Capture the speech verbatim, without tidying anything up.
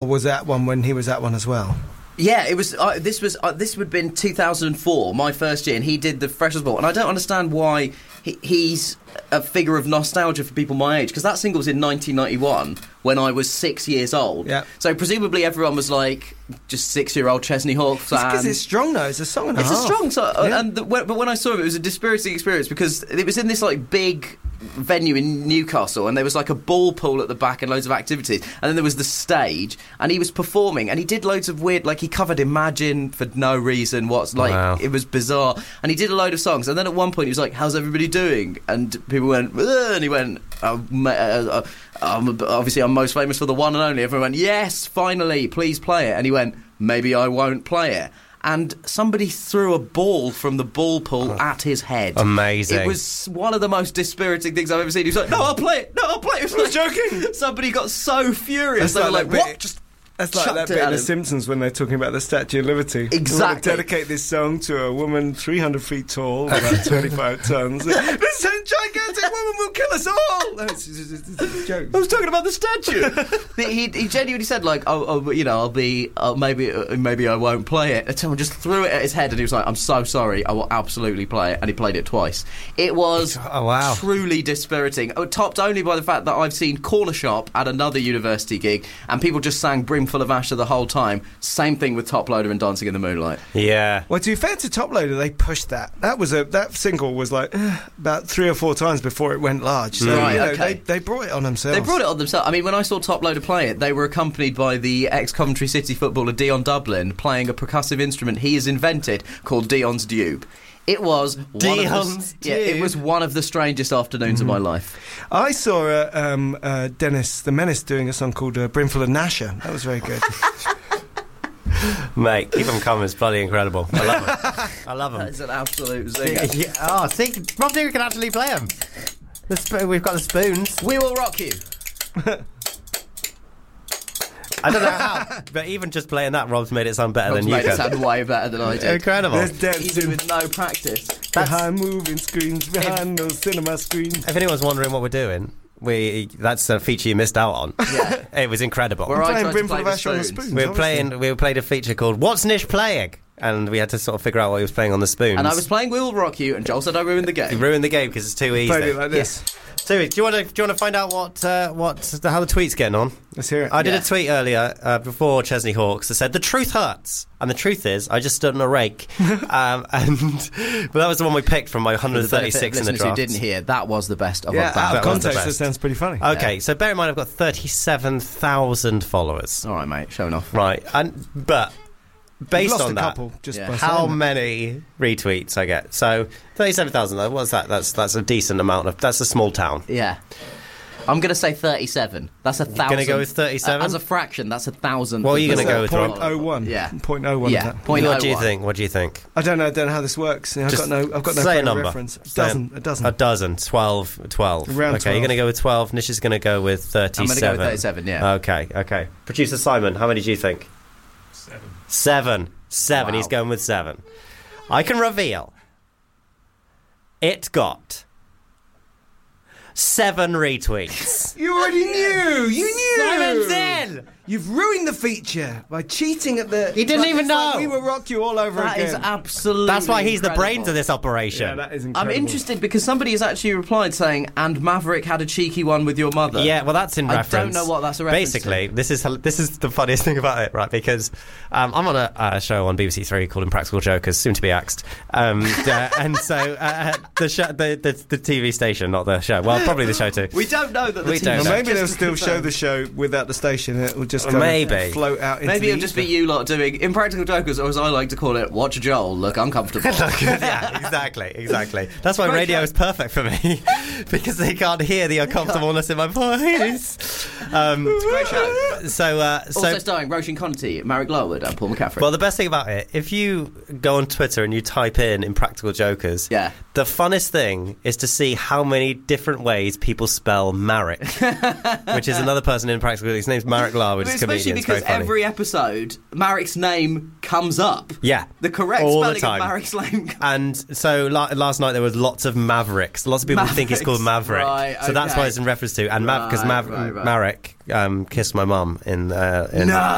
Or was that one when he was at one as well? Yeah, it was. Uh, this was. Uh, this would have been two thousand four, my first year, and he did the Freshers' Ball. And I don't understand why he, he's a figure of nostalgia for people my age, because that single was in nineteen ninety-one when I was six years old. Yeah. So presumably everyone was like just six-year-old Chesney Hawk fan. Because it's strong though. It's a song and a It's half. a strong song, Yeah. and the, but when I saw it, it was a dispiriting experience because it was in this like big venue in Newcastle, and there was like a ball pool at the back and loads of activities, and then there was the stage, and he was performing, and he did loads of weird, like he covered Imagine for no reason. What's like Wow. It was bizarre, and he did a load of songs, and then at one point he was like, "How's everybody doing?" And people went, "Ugh," and he went, oh, ma- uh, uh, um, "Obviously, I'm most famous for the one and only." Everyone went, "Yes, finally, please play it." And he went, "Maybe I won't play it." And somebody threw a ball from the ball pool at his head. Amazing. It was one of the most dispiriting things I've ever seen. He was like, "No, I'll play it. No, I'll play it." I was joking. Somebody got so furious. That's They were like like, that "What?" bit- Just That's like chucked that it bit at in The him. Simpsons when they're talking about the Statue of Liberty. Exactly. We want to dedicate this song to a woman three hundred feet tall, about twenty-five tons. This gigantic woman will kill us all. No, it's, it's, it's, it's a joke. I was talking about the statue. he, he genuinely said, like, oh, oh you know, I'll be, uh, maybe uh, maybe I won't play it. And someone just threw it at his head, and he was like, "I'm so sorry, I will absolutely play it." And he played it twice. It was Oh, wow. truly dispiriting. Oh, topped only by the fact that I've seen Corner Shop at another university gig, and people just sang Brimful of Asher the whole time. Same thing with Top Loader and Dancing in the Moonlight. Yeah. Well, to be fair to Top Loader, they pushed that. That was a that single was like uh, about three or four times before it went large. So Right, you know, okay. they, they brought it on themselves. They brought it on themselves. I mean, when I saw Top Loader play it, they were accompanied by the ex-Coventry City footballer Dion Dublin playing a percussive instrument he has invented called Dion's Dube. It was one Dion's of the, yeah, it Dube. was one of the strangest afternoons of my life. I saw uh, um, uh, Dennis the Menace doing a song called uh, Brimful of Nasher. That was very good. Mate, keep them coming. It's bloody incredible. I love them. I love them. That's an absolute zinger. Yeah. Oh, see, Rob Digger can actually play them. The sp- we've got the spoons. We will rock you. I don't know how, but even just playing that, Rob's made it sound better Rob's than you made it can. sound way better than I did. Incredible. There's Even dancing with no practice. behind moving screens, behind those cinema screens. If anyone's wondering what we're doing, we that's a feature you missed out on. Yeah. It was incredible. Where I playing tried to Brimful play of the Asher on the spoons. spoons. we were obviously. playing. We played a feature called "What's Nish Playing," and we had to sort of figure out what he was playing on the spoons. And I was playing We Will Rock You, and Joel said I ruined the He game. ruined the game because it's too easy. Played it like this. So, do you want to do you want to find out what uh, what the, how the tweet's getting on? Let's hear it. I did Yeah. a tweet earlier uh, before Chesney Hawks that said the truth hurts, and the truth is I just stood on a rake, um, and but that was the one we picked from my one hundred thirty-six in the listeners draft. who didn't hear, that was the best of Yeah, a out band. of That was the context, that best. sounds pretty funny. Okay, so bear in mind I've got thirty-seven thousand followers, All right, mate, showing off. right? And but You've based lost on a that, couple just Yeah. by how saying that. many retweets I get? So thirty-seven thousand. What's that? That's that's a decent amount of. That's a small town. Yeah. I'm going to say thirty-seven. That's a thousand. gonna go with thirty-seven? Uh, as a fraction, that's a thousand. What are you That's gonna a go with, point Rob? oh one. Yeah. Point oh one. Yeah, Is that? point What do you oh one. think? What do you think? I don't know. I don't know how this works. You know, I've Just got no. I've got no say a frame of number. reference. A Say dozen. A dozen. A dozen. Twelve. Twelve. Around okay, you're twelve. going to go with twelve. Nish is going to go with I'm thirty-seven. going to go with thirty-seven, yeah. Okay. Okay. Producer Simon, how many do you think? Seven. Seven. Seven. Wow. He's going with seven. I can reveal. It got seven retweets. You already knew. You knew. Simon's in. You've ruined the feature by cheating at the. He didn't Like, even it's like know. We will rock you all over That again. is absolutely That's why he's the incredible. brains of this operation. Yeah, that is I'm incredible. interested because somebody has actually replied saying, "And Maverick had a cheeky one with your mother." Yeah, well, that's in I reference. don't know what that's a reference Basically, to. this is this is the funniest thing about it, right? Because um, I'm on a, a show on B B C Three called Impractical Jokers, soon to be axed, um, uh, and so uh, the, show, the the the T V station, not the show. Well, probably the show too. We don't know that the We T V don't Well, know. maybe they'll just still confirmed. show the show without the station. It will just kind Maybe. of float out. Into Maybe the it'll just be ether. you lot doing Impractical Jokers, or as I like to call it, Watch Joel look uncomfortable. Yeah, exactly, exactly. That's why Great radio show. is perfect for me because they can't hear the uncomfortableness in my voice. Um, Great show. so, uh, so Also starring Roisin Conti, Marek Larwood, and Paul McCaffrey. well, the best thing about it, if you go on Twitter and you type in Impractical Jokers, Yeah. the funnest thing is to see how many different ways people spell Marek, which is another person in Impractical. His name's Marek Larwood. But He's especially comedian. It's because very funny. every episode, Marek's name comes up. Yeah. The correct All the spelling time. of Marek's name. And so la- last night there was lots of Mavericks. Lots of people think it's called Maverick. Right, So that's okay. what it's in reference to. And because Right, Mav- right, right. Marek um, kissed my mum in, uh, in No.